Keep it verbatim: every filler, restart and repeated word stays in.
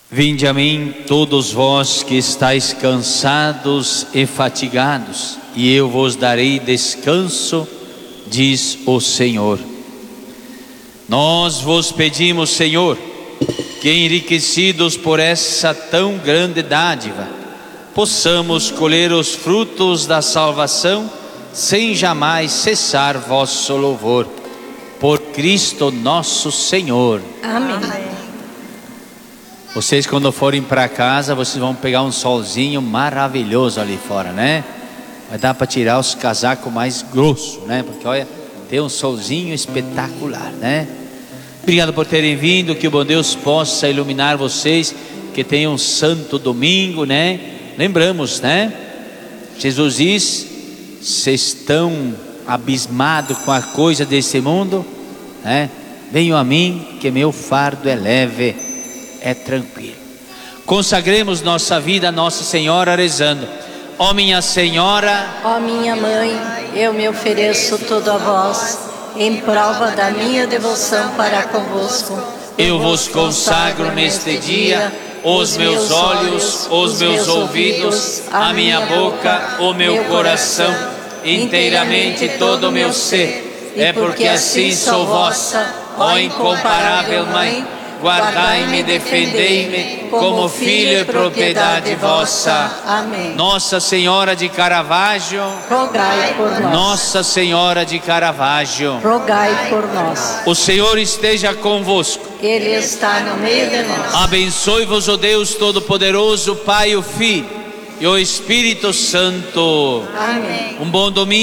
Vinde a mim, todos vós que estáis cansados e fatigados, e eu vos darei descanso, diz o Senhor. Nós vos pedimos, Senhor, que enriquecidos por essa tão grande dádiva, possamos colher os frutos da salvação, sem jamais cessar vosso louvor. Por Cristo nosso Senhor. Amém. Vocês, quando forem para casa, vocês vão pegar um solzinho maravilhoso ali fora, né? Vai dar para tirar os casacos mais grossos, né? Porque olha, tem um solzinho espetacular, né? Obrigado por terem vindo, que o bom Deus possa iluminar vocês, que tenham um santo domingo, né? Lembramos, né? Jesus diz: vocês estão abismados com a coisa desse mundo, né? Venham a mim, que meu fardo é leve, é tranquilo. Consagremos nossa vida a Nossa Senhora rezando: ó minha Senhora, Ó minha mãe, eu me ofereço todo a vós, em prova da minha devoção para convosco. eu vos consagro neste dia os meus olhos, os meus ouvidos, a minha boca, o meu coração, inteiramente todo o meu ser. É porque assim sou vossa, ó incomparável Mãe. Guardai-me, defendei-me, como filho e propriedade vossa. Amém. Nossa Senhora de Caravaggio, Rogai por nós. Nossa Senhora de Caravaggio, Rogai por nós. o Senhor esteja convosco. Ele está no meio de nós. Abençoe-vos o Deus Todo-Poderoso, Pai, o Filho e o Espírito Santo. Amém. Um bom domingo.